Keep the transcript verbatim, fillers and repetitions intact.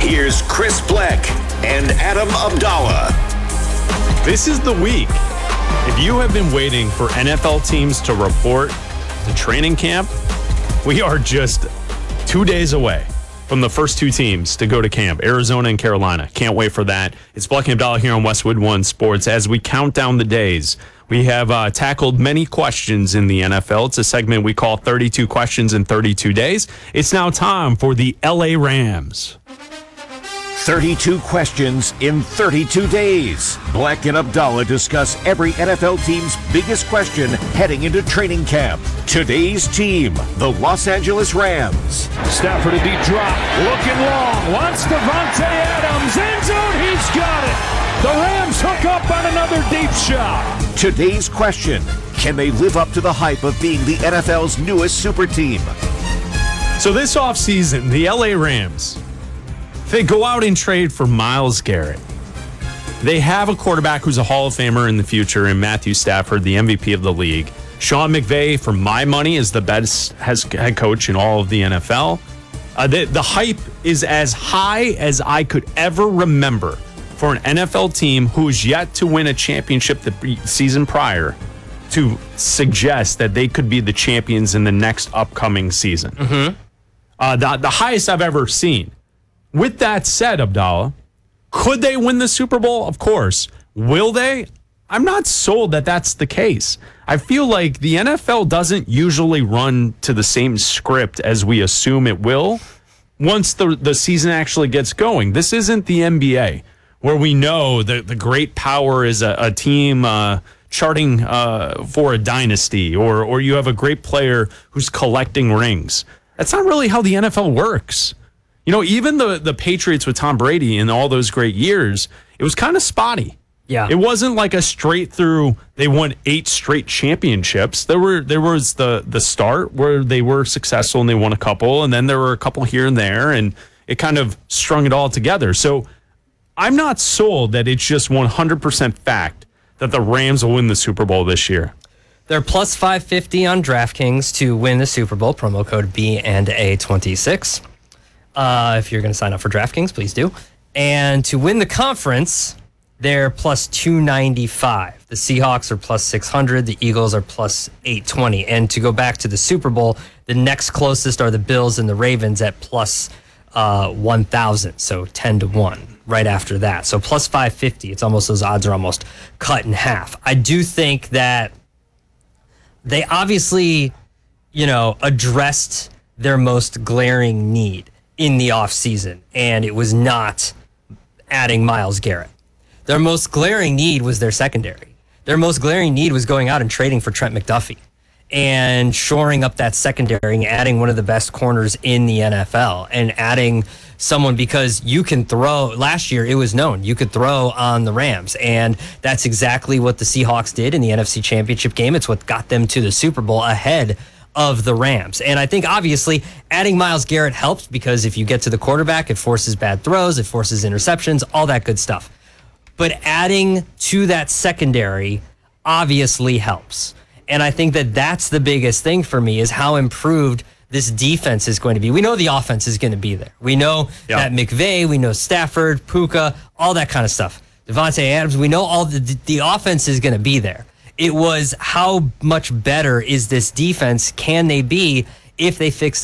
Here's Chris Bleck and Adam Abdallah. This is the week. If you have been waiting for N F L teams to report to training camp, we are just two days away from the first two teams to go to camp, Arizona and Carolina. Can't wait for that. It's Bleck and Abdallah here on Westwood One Sports. As we count down the days, we have uh, tackled many questions in the N F L. It's a segment we call thirty-two questions in thirty-two days. It's now time for the L A Rams. thirty-two questions in thirty-two days. Bleck and Abdallah discuss every N F L team's biggest question heading into training camp. Today's team, the Los Angeles Rams. Stafford a deep drop, looking long, wants Davante Adams, end zone, he's got it. The Rams hook up on another deep shot. Today's question, can they live up to the hype of being the N F L's newest super team? So this offseason, the L A Rams, they go out and trade for Myles Garrett. They have a quarterback who's a Hall of Famer in the future in Matthew Stafford, the M V P of the league. Sean McVay, for my money, is the best head coach in all of the N F L. Uh, the, the hype is as high as I could ever remember for an N F L team who's yet to win a championship the season prior to suggest that they could be the champions in the next upcoming season. Mm-hmm. Uh, the, the highest I've ever seen. With that said, Abdallah, could they win the Super Bowl? Of course. Will they? I'm not sold that that's the case. I feel like the N F L doesn't usually run to the same script as we assume it will once the, the season actually gets going. This isn't the N B A, where we know that the great power is a, a team uh, charting uh, for a dynasty, or or you have a great player who's collecting rings. That's not really how the N F L works. You know, even the, the Patriots with Tom Brady in all those great years, it was kind of spotty. Yeah. It wasn't like a straight through, they won eight straight championships. There were there was the the start where they were successful and they won a couple, and then there were a couple here and there, and it kind of strung it all together. So I'm not sold that it's just one hundred percent fact that the Rams will win the Super Bowl this year. They're plus five fifty on DraftKings to win the Super Bowl, promo code B and A twenty-six. Uh, if you're going to sign up for DraftKings, please do. And to win the conference, they're plus two ninety-five. The Seahawks are plus six hundred. The Eagles are plus eight twenty. And to go back to the Super Bowl, the next closest are the Bills and the Ravens at plus uh, one thousand. So ten to one right after that. So plus five fifty. It's almost, those odds are almost cut in half. I do think that they obviously, you know, addressed their most glaring need in the offseason, and it was not adding Myles Garrett. Their most glaring need was their secondary. Their most glaring need was going out and trading for Trent McDuffie and shoring up that secondary and adding one of the best corners in the N F L and adding someone, because you can throw. Last year, it was known you could throw on the Rams, and that's exactly what the Seahawks did in the N F C Championship game. It's what got them to the Super Bowl ahead of the Rams. And I think obviously adding Myles Garrett helps, because if you get to the quarterback, it forces bad throws, it forces interceptions, all that good stuff. But adding to that secondary obviously helps. And I think that that's the biggest thing for me, is how improved this defense is going to be. We know the offense is going to be there. We know yeah. that McVay, we know Stafford, Puka, all that kind of stuff. Davante Adams, we know all the the offense is going to be there. It was how much better is this defense? Can they be if they fix